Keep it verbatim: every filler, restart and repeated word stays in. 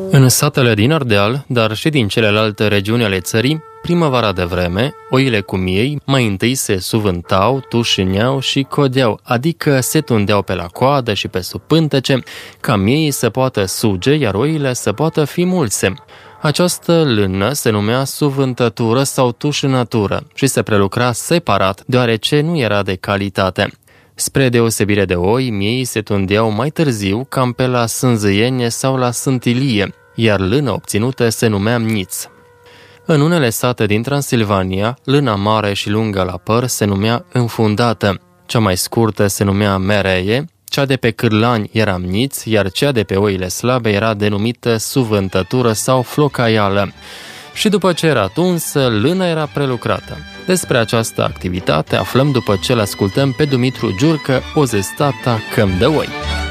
În satele din Ardeal, dar și din celelalte regiuni ale țării, primăvara de vreme, oile cu miei mai întâi se suvântau, tușineau și codeau, adică se tundeau pe la coadă și pe sub pântece, ca mieii să poată suge, iar oile să poată fi mulse. Această lână se numea suvântătură sau tușinătură și se prelucra separat, deoarece nu era de calitate. Spre deosebire de oi, miei se tundeau mai târziu, cam pe la sânzăienie sau la sântilie, iar lână obținută se numea mniț. În unele sate din Transilvania, lâna mare și lungă la păr se numea înfundată, cea mai scurtă se numea mereie, cea de pe cârlani era mniț, iar cea de pe oile slabe era denumită suvântătură sau flocaială. Și după ce era tunsă, lâna era prelucrată. Despre această activitate aflăm după ce l ascultăm pe Dumitru Giurcă, o zestata Căm de oi.